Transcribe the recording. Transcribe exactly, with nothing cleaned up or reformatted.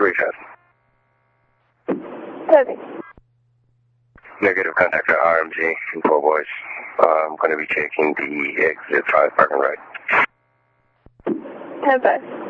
reach us? Toby. Negative, contact at R M G in Poor Boys. Uh, I'm going to be taking the exit five parking right. ten five.